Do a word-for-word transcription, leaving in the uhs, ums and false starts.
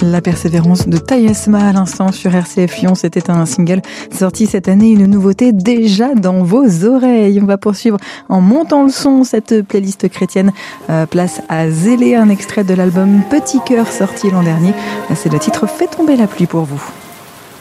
La persévérance de Taïesma à l'instant sur R C F Lyon, c'était un single sorti cette année, une nouveauté déjà dans vos oreilles. On va poursuivre en montant le son cette playlist chrétienne. Euh, place à Zélé, un extrait de l'album Petit Cœur sorti l'an dernier. C'est le titre Fais tomber la pluie pour vous.